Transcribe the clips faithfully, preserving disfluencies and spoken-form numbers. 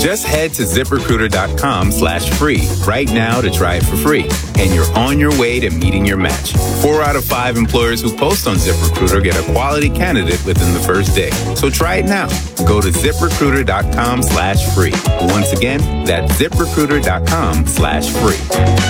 Just head to ZipRecruiter.com slash free right now to try it for free. And you're on your way to meeting your match. Four out of five employers who post on ZipRecruiter get a quality candidate within the first day. So try it now. Go to ZipRecruiter.com slash free. Once again, that's ZipRecruiter.com slash free.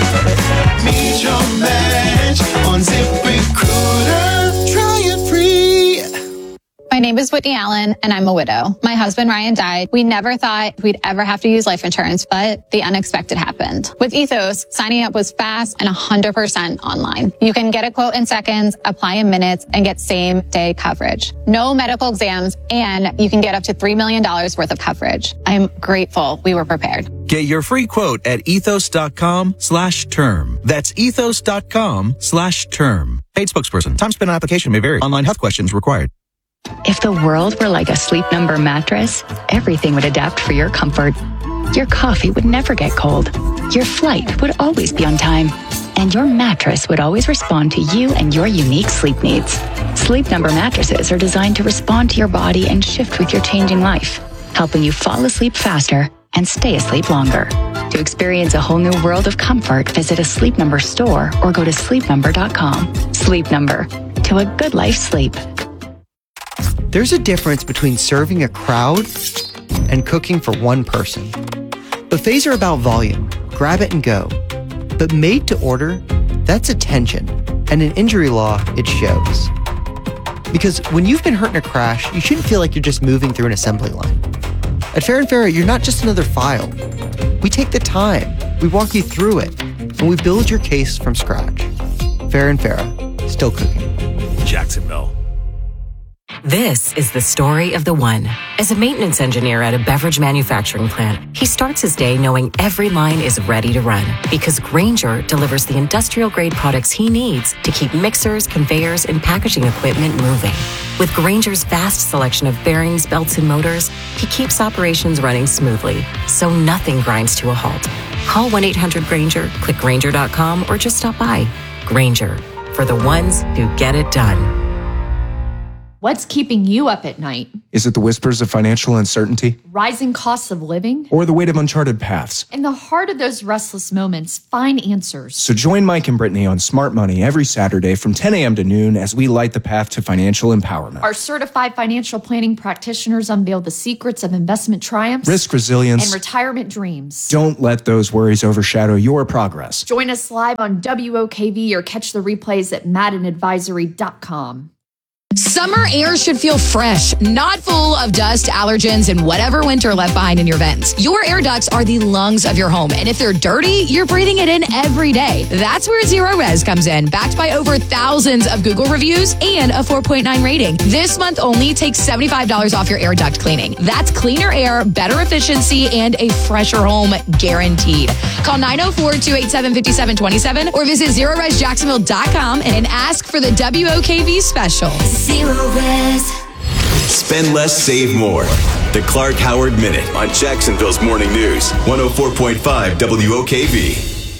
Meet your match on ZipRecruiter. Try it free. My name is Whitney Allen, and I'm a widow. My husband, Ryan, died. We never thought we'd ever have to use life insurance, but the unexpected happened. With Ethos, signing up was fast and one hundred percent online. You can get a quote in seconds, apply in minutes, and get same-day coverage. No medical exams, and you can get up to three million dollars worth of coverage. I'm grateful we were prepared. Get your free quote at ethos.com slash term. That's ethos.com slash term. Paid spokesperson. Time spent on application may vary. Online health questions required. If the world were like a Sleep Number mattress, everything would adapt for your comfort. Your coffee would never get cold. Your flight would always be on time. And your mattress would always respond to you and your unique sleep needs. Sleep Number mattresses are designed to respond to your body and shift with your changing life, helping you fall asleep faster and stay asleep longer. To experience a whole new world of comfort, visit a Sleep Number store or go to sleep number dot com. Sleep Number. To a good life sleep. There's a difference between serving a crowd and cooking for one person. Buffets are about volume, grab it and go. But made to order, that's attention. And in injury law, it shows. Because when you've been hurt in a crash, you shouldn't feel like you're just moving through an assembly line. At Fair and Fair, you're not just another file. We take the time, we walk you through it, and we build your case from scratch. Fair and Fair, still cooking. Jacksonville. This is the story of the one. As a maintenance engineer at a beverage manufacturing plant, he starts his day knowing every line is ready to run because Grainger delivers the industrial-grade products he needs to keep mixers, conveyors, and packaging equipment moving. With Grainger's vast selection of bearings, belts, and motors, he keeps operations running smoothly, so nothing grinds to a halt. Call one eight hundred Grainger, click Grainger dot com, or just stop by. Grainger, for the ones who get it done. What's keeping you up at night? Is it the whispers of financial uncertainty? Rising costs of living? Or the weight of uncharted paths? In the heart of those restless moments, find answers. So join Mike and Brittany on Smart Money every Saturday from ten a.m. to noon as we light the path to financial empowerment. Our certified financial planning practitioners unveil the secrets of investment triumphs, risk resilience, and retirement dreams. Don't let those worries overshadow your progress. Join us live on W O K V or catch the replays at madden advisory dot com. Summer air should feel fresh, not full of dust, allergens, and whatever winter left behind in your vents. Your air ducts are the lungs of your home, and if they're dirty, you're breathing it in every day. That's where Zero Res comes in, backed by over thousands of Google reviews and a four point nine rating. This month only, take seventy-five dollars off your air duct cleaning. That's cleaner air, better efficiency, and a fresher home guaranteed. Call nine oh four, two eight seven, five seven two seven or visit zero res jacksonville dot com and ask for the W O K V special. Zero Res. Spend less, save more. The Clark Howard Minute on Jacksonville's Morning News, one oh four point five W O K V.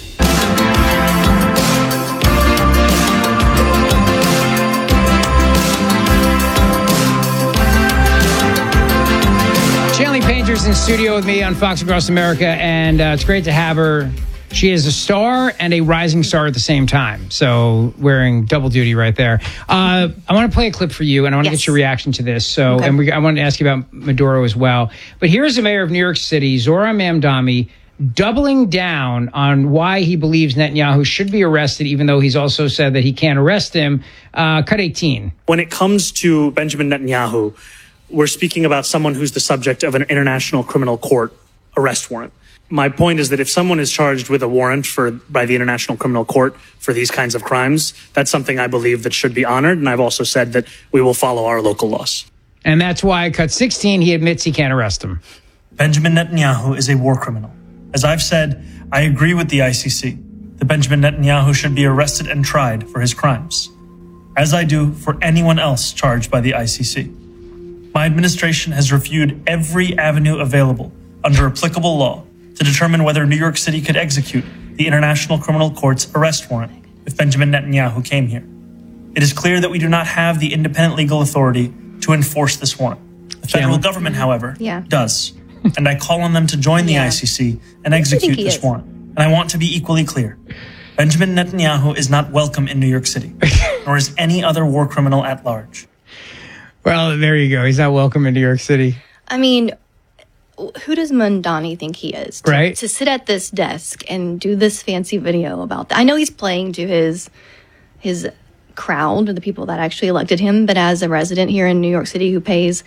Shanley Painter's in studio with me on Fox Across America, and uh, it's great to have her. She is a star and a rising star at the same time. So wearing double duty right there. Uh, I want to play a clip for you, and I want to yes. get your reaction to this. So, okay. and we, I want to ask you about Maduro as well. But here's the mayor of New York City, Zohran Mamdani, doubling down on why he believes Netanyahu should be arrested, even though he's also said that he can't arrest him. Uh, cut eighteen. When it comes to Benjamin Netanyahu, we're speaking about someone who's the subject of an international criminal court arrest warrant. My point is that if someone is charged with a warrant for by the International Criminal Court for these kinds of crimes, that's something I believe that should be honored. And I've also said that we will follow our local laws. And that's why I cut sixteen. He admits he can't arrest him. Benjamin Netanyahu is a war criminal. As I've said, I agree with the I C C that Benjamin Netanyahu should be arrested and tried for his crimes, as I do for anyone else charged by the I C C. My administration has reviewed every avenue available under applicable law to determine whether New York City could execute the International Criminal Court's arrest warrant if Benjamin Netanyahu came here. It is clear that we do not have the independent legal authority to enforce this warrant. The federal Jim. government, however, yeah. does. and I call on them to join the Yeah. I C C and execute he this is. warrant. And I want to be equally clear. Benjamin Netanyahu is not welcome in New York City, nor is any other war criminal at large. Well, there you go. He's not welcome in New York City. I mean, who does Mondani think he is? To, Right. To sit at this desk and do this fancy video about that. I know he's playing to his his crowd, the people that actually elected him, but as a resident here in New York City who pays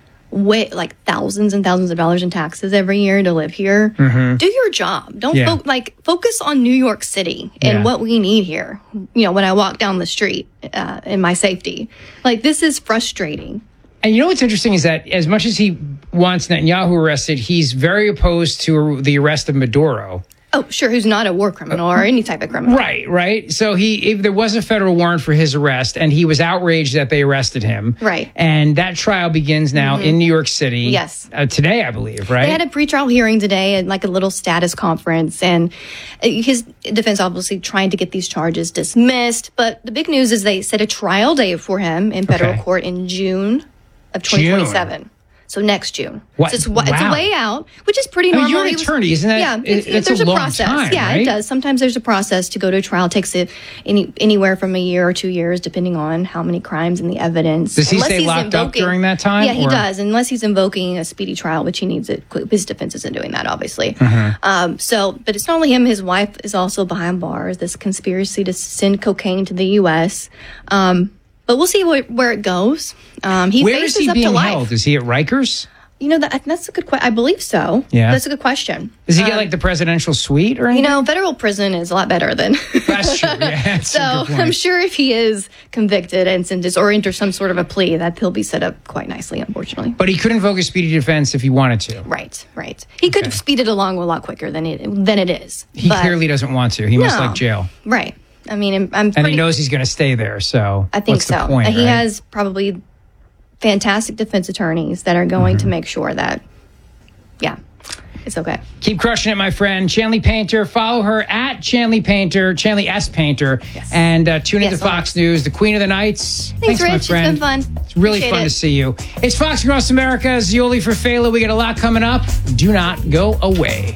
way like thousands and thousands of dollars in taxes every year to live here, Mhm. do your job. Don't Yeah. fo- like focus on New York City and Yeah. what we need here. You know, when I walk down the street uh, in my safety, like this is frustrating. And you know what's interesting is that as much as he wants Netanyahu arrested, he's very opposed to the arrest of Maduro. Oh, sure, who's not a war criminal or any type of criminal. Right, right. So he, if there was a federal warrant for his arrest, and he was outraged that they arrested him. Right. And that trial begins now Mhm. in New York City. Yes. Uh, today, I believe, right? They had a pretrial hearing today at like a little status conference, and his defense obviously trying to get these charges dismissed. But the big news is they set a trial date for him in federal Okay. court in June of twenty twenty-seven. So next June. What? So it's, wa- it's a Wow. way out, which is pretty I mean, normal. you're an He was- attorney, isn't that- Yeah, it- it's, it's there's a a, long process. time, yeah, right? it does. Sometimes there's a process to go to trial. It takes it any anywhere from a year or two years, depending on how many crimes and the evidence. Does he Unless stay he's locked up invoking- during that time, Yeah, he or- does, unless he's invoking a speedy trial, which he needs it. His defense isn't doing that, obviously. Mhm. Um, so, but it's not only him. His wife is also behind bars. This conspiracy to send cocaine to the U S. Um, but we'll see where, where it goes. Um, he Where faces is he up to being life. held? Is he at Rikers? You know, that that's a good question. I believe so. Yeah. That's a good question. Does he get Um, like the presidential suite or You anything? know, federal prison is a lot better than. That's true. Yeah, that's so a good point. I'm sure if he is convicted and sentenced or enter some sort of a plea, that he'll be set up quite nicely, unfortunately. But he could invoke a speedy defense if he wanted to. Right, right. He could speed it along a lot quicker than it than it is. He But- clearly doesn't want to. He must No. like jail. Right. I mean, I'm, I'm And pretty. he knows he's going to stay there. So I think what's so. the point, And he right? has probably fantastic defense attorneys that are going Mm-hmm. to make sure that, yeah, it's okay. Keep crushing it, my friend. Chanley Painter. Follow her at Chanley Painter, Chanley S. Painter. And uh, tune into Yes, Fox News, the Queen of the Nights. Thanks, my Rich. It's friend. been fun. It's really Appreciate fun it. to see you. It's Fox Across America. Zioli for Fela. We got a lot coming up. Do not go away.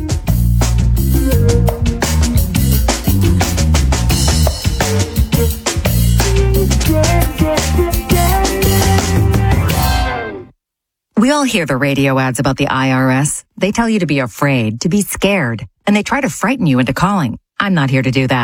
We all hear the radio ads about the I R S. They tell you to be afraid, to be scared, and they try to frighten you into calling. I'm not here to do that.